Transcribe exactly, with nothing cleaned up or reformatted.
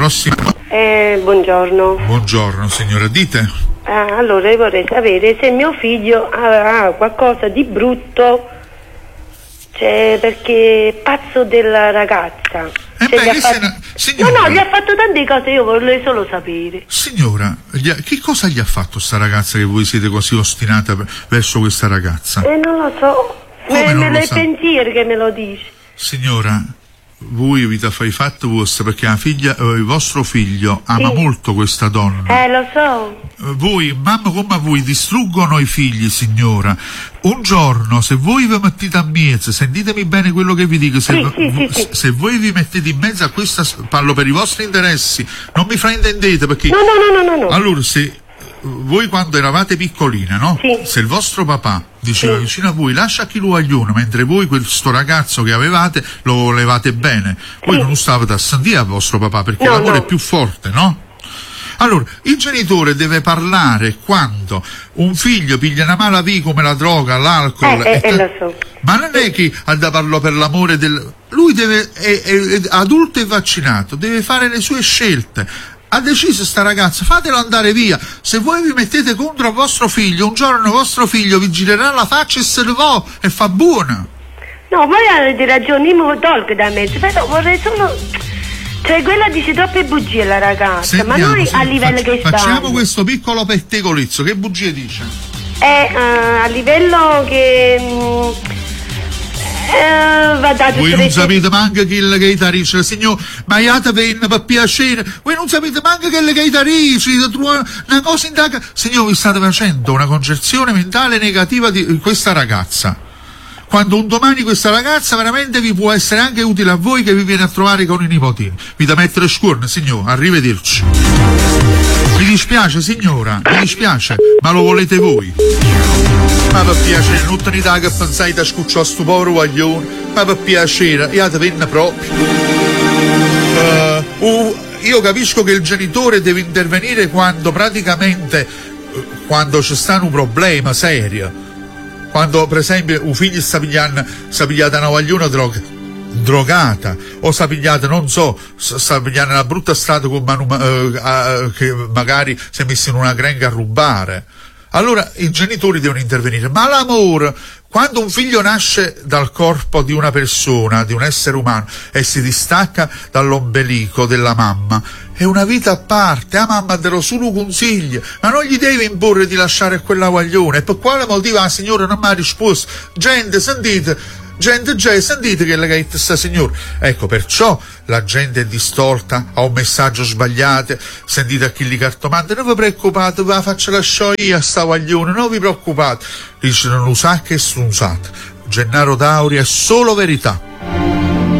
prossima. Eh, buongiorno. Buongiorno signora, dite. Ah, allora io vorrei sapere se mio figlio ha qualcosa di brutto, cioè, perché è pazzo della ragazza. Eh cioè, beh, gli ha fatto... na... signora... No, no, gli ha fatto tante cose, io vorrei solo sapere. Signora, gli ha... che cosa gli ha fatto sta ragazza che voi siete così ostinata verso questa ragazza? Eh, non lo so. Come me, non me lo l'hai sa? pensieri che me lo dici. Signora, voi avete fatto i fatti vostri perché la figlia, eh, il vostro figlio ama Sì. molto questa donna. Eh, lo so. Eh, Voi, mamma come voi, distruggono i figli, signora. Un giorno, se voi vi mettete a mezzo, sentitemi bene quello che vi dico, se, Sì, v- sì, v- sì, sì. se voi vi mettete in mezzo a questa, parlo per i vostri interessi, non mi fraintendete perché... No, no, no, no, no, no. Allora, se voi quando eravate piccoline, no? Sì. Se il vostro papà diceva Sì. vicino a voi lascia chi lo agliuno, mentre voi questo ragazzo che avevate lo volevate bene, voi Sì. non stavate a sentire al vostro papà perché No, l'amore no. è più forte, no? Allora, il genitore deve parlare quando un figlio piglia una mala via come la droga, l'alcol, Eh, eh, e eh, ta- lo so. ma non è che ha da parlo per l'amore del... Lui deve, è, è, è adulto e vaccinato, deve fare le sue scelte. Ha deciso sta ragazza, fatelo andare via. Se voi vi mettete contro vostro figlio, un giorno vostro figlio vi girerà la faccia e se ne va e fa buona. No, voi avete ragione, io mi tolgo da mezzo, però vorrei solo... Cioè, quella dice troppe bugie la ragazza, ma Sentiamo, noi sì, a livello facci- che Facciamo sbaglia. questo piccolo pettegolezzo, che bugie dice? Eh, eh, a livello che... mm, eh, va dato Voi non tre- sapete manco che il che tarisce, signor, ma iate venne per piacere, voi non sapete manco che il che tarisce, una cosa in taca. Signor, vi state facendo una concezione mentale negativa di questa ragazza. Quando un domani questa ragazza veramente vi può essere anche utile a voi che vi viene a trovare con i nipotini. Vi da mettere scuorne, signor, arrivederci. Mi dispiace, signora, mi dispiace, ma lo volete voi. Ma per piacere, non tenete che pensate da scucciare sto povero guaglione, ma per piacere, io te venne proprio. Uh, uh, io capisco che il genitore deve intervenire quando praticamente, uh, quando c'è sta un problema serio. Quando per esempio un figlio sta pigliando, sta pigliata una guagliona droga, drogata, o sta pigliata, non so, sta pigliando una brutta strada con manu, eh, eh, che magari si è messo in una grenga a rubare. Allora i genitori devono intervenire. Ma l'amore, quando un figlio nasce dal corpo di una persona, di un essere umano, e si distacca dall'ombelico della mamma, è una vita a parte. La mamma te lo solo consiglia, ma non gli deve imporre di lasciare quella guaglione. E per quale motivo la signora non mi ha risposto? Gente, sentite, gente, già, sentite che le gaette sta signora. Ecco, perciò la gente è distorta, ha un messaggio sbagliato. Sentite a chi li cartomante, non vi preoccupate, ve la faccio lasciare io a sta guaglione, non vi preoccupate. Dice, non usate che strunzate. Gennaro Dauri è solo verità.